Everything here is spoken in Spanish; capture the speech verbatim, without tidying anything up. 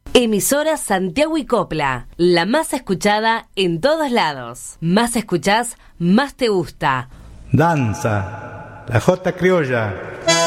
Emisora Santiago y Copla, la más escuchada en todos lados. Más escuchás, más te gusta. Danza, la jota criolla.